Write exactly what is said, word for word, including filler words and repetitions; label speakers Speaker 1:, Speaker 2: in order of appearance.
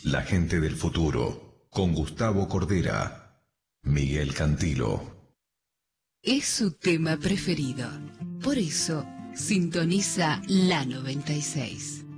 Speaker 1: La gente del futuro, con Gustavo Cordera, Miguel Cantilo.
Speaker 2: Es su tema preferido. Por eso, sintoniza la noventa y seis.